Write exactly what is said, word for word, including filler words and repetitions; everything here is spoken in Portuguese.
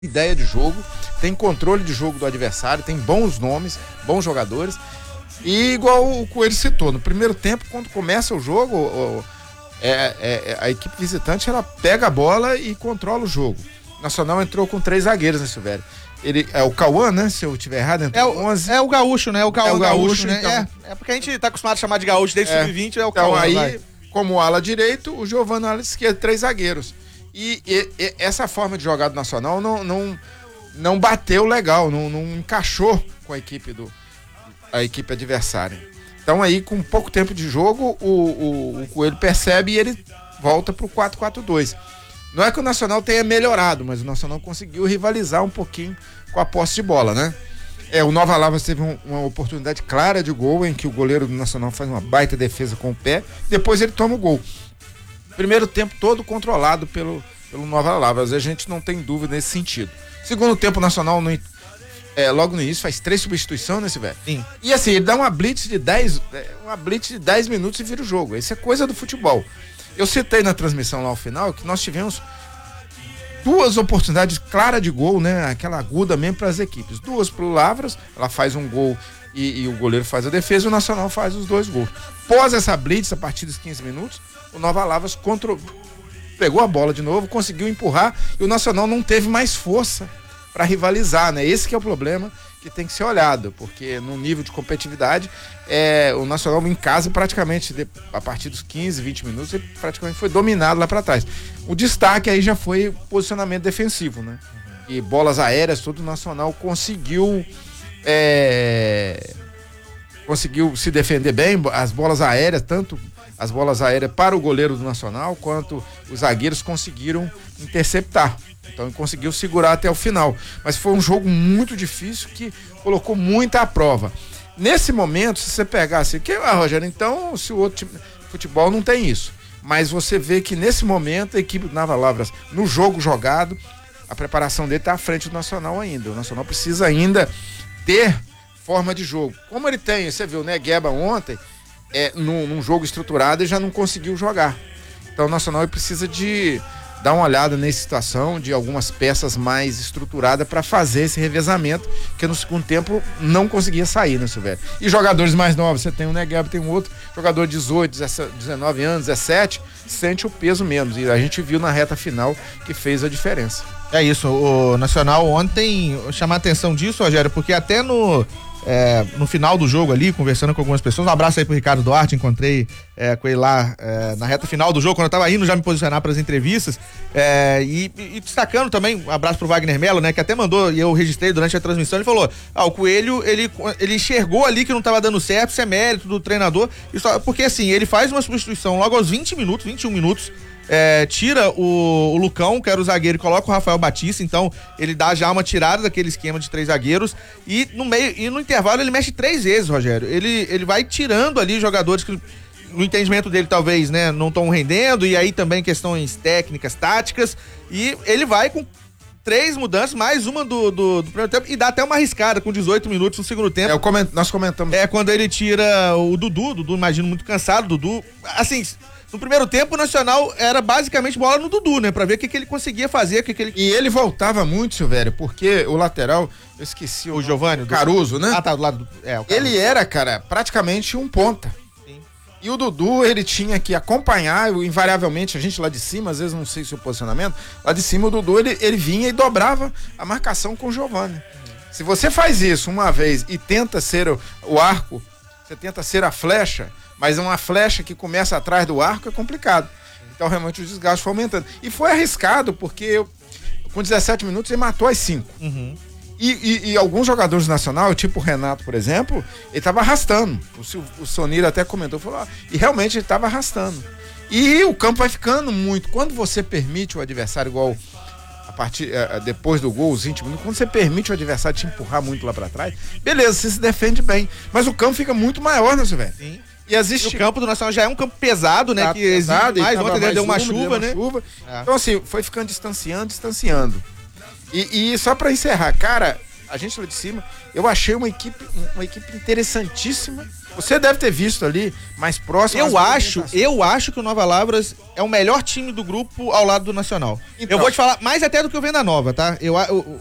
ideia de jogo, tem controle de jogo do adversário, tem bons nomes, bons jogadores. E igual o Coelho citou, no primeiro tempo, quando começa o jogo, o, é, é, a equipe visitante ela pega a bola e controla o jogo. O Nacional entrou com três zagueiros, né, Silvério? Ele, é o Cauã, né? Se eu estiver errado, entrou é o, onze. É o Gaúcho, né? O Cauã é o Gaúcho, Gaúcho, né? então, é, é porque a gente tá acostumado a chamar de Gaúcho desde o é, sub vinte, é o então, Cauã. Aí, vai. como ala direito, o Giovano ala esquerda, três zagueiros. E, e, e essa forma de jogar do Nacional não, não, não bateu legal, não, não encaixou com a equipe, do, a equipe adversária. Então aí, com pouco tempo de jogo, o, o, o Coelho percebe e ele volta pro quatro quatro dois. Não é que o Nacional tenha melhorado, mas o Nacional conseguiu rivalizar um pouquinho com a posse de bola, né? É, o Nova Lavras teve um, uma oportunidade clara de gol, em que o goleiro do Nacional faz uma baita defesa com o pé, depois ele toma o gol. Primeiro tempo todo controlado pelo, pelo Nova Lavras, a gente não tem dúvida nesse sentido. Segundo tempo, o Nacional, no, é, logo no início, faz três substituições, né, Silvério? Sim. E assim, ele dá uma blitz de dez, uma blitz de dez minutos e vira o jogo. Isso é coisa do futebol. Eu citei na transmissão lá ao final que nós tivemos duas oportunidades claras de gol, né? Aquela aguda mesmo para as equipes. Duas para o Lavras, ela faz um gol e, e o goleiro faz a defesa, e o Nacional faz os dois gols. Pós essa blitz, a partir dos quinze minutos, o Nova Lavras contra... pegou a bola de novo, conseguiu empurrar e o Nacional não teve mais força para rivalizar, né? Esse que é o problema que tem que ser olhado, porque no nível de competitividade, é, o Nacional em casa praticamente, de, a partir dos quinze, vinte minutos, ele praticamente foi dominado lá para trás. O destaque aí já foi o posicionamento defensivo, né? Uhum. E bolas aéreas, todo o Nacional conseguiu é, conseguiu se defender bem, as bolas aéreas, tanto as bolas aéreas para o goleiro do Nacional, quanto os zagueiros conseguiram interceptar. Então ele conseguiu segurar até o final. Mas foi um jogo muito difícil que colocou muita à prova. Nesse momento, se você pegar assim, que, ah, Rogério, então se o outro time, futebol não tem isso. Mas você vê que nesse momento a equipe do Nova Lavras, no jogo jogado, a preparação dele está à frente do Nacional ainda. O Nacional precisa ainda ter forma de jogo. Como ele tem, você viu, né, Gueba ontem, é, num, num jogo estruturado, ele já não conseguiu jogar. Então o Nacional precisa de dar uma olhada nessa situação, de algumas peças mais estruturadas para fazer esse revezamento, que no segundo tempo não conseguia sair, né, Silvério? E jogadores mais novos, você tem um Negueba, tem um outro jogador de dezoito, dezenove anos, dezessete, sente o peso menos, e a gente viu na reta final que fez a diferença. É isso, o Nacional ontem chamar a atenção disso, Rogério, porque até no É, no final do jogo ali, conversando com algumas pessoas, um abraço aí pro Ricardo Duarte, encontrei é, com ele lá é, na reta final do jogo, quando eu tava indo já me posicionar para as entrevistas, é, e, e destacando também, um abraço pro Wagner Melo, né, que até mandou, e eu registrei durante a transmissão, ele falou, ah, o Coelho, ele, ele enxergou ali que não tava dando certo, isso é mérito do treinador, isso, porque assim, ele faz uma substituição logo aos vinte minutos, vinte e um minutos, É, tira o, o Lucão, que era o zagueiro, e coloca o Rafael Batista, então ele dá já uma tirada daquele esquema de três zagueiros, e no meio e no intervalo ele mexe três vezes, Rogério, ele, ele vai tirando ali jogadores que no entendimento dele talvez, né, não estão rendendo, e aí também questões técnicas, táticas, e ele vai com três mudanças, mais uma do, do, do primeiro tempo, e dá até uma arriscada com dezoito minutos no segundo tempo. É, coment, nós comentamos. É, quando ele tira o Dudu, Dudu imagino muito cansado, Dudu, assim, no primeiro tempo o Nacional era basicamente bola no Dudu, né, pra ver o que, que ele conseguia fazer, o que, que ele... E ele voltava muito, Silvério, porque o lateral, eu esqueci o, o Giovani, o Caruso, né? Ah, tá, do lado do... É, o ele era, cara, praticamente um ponta. E o Dudu, ele tinha que acompanhar, invariavelmente, a gente lá de cima, às vezes não sei se o posicionamento, lá de cima o Dudu, ele, ele vinha e dobrava a marcação com o Giovani. Uhum. Se você faz isso uma vez e tenta ser o, o arco, você tenta ser a flecha, mas uma flecha que começa atrás do arco é complicado. Então realmente o desgaste foi aumentando. E foi arriscado, porque com dezessete minutos ele matou as cinco. Uhum. E, e, e alguns jogadores nacional, tipo o Renato, por exemplo, ele estava arrastando. O, o Sonir até comentou, falou, ah, e realmente ele estava arrastando. E o campo vai ficando muito. Quando você permite o adversário, igual a partir, depois do gol, os vinte minutos, quando você permite o adversário te empurrar muito lá para trás, beleza, você se defende bem. Mas o campo fica muito maior, né, Silvério? Sim. E existe... o campo do Nacional já é um campo pesado, né? Tá que pesado, exige mais, ontem mais deu uma úmido, chuva, deu né? Uma chuva. É. Então assim, foi ficando distanciando, distanciando. E, e só para encerrar, cara, a gente lá de cima, eu achei uma equipe, uma equipe interessantíssima. Você deve ter visto ali, mais próximo. Eu acho, eu acho que o Nova Lavras é o melhor time do grupo ao lado do Nacional. Então, eu vou te falar mais até do que o Venda Nova, tá? Eu, eu,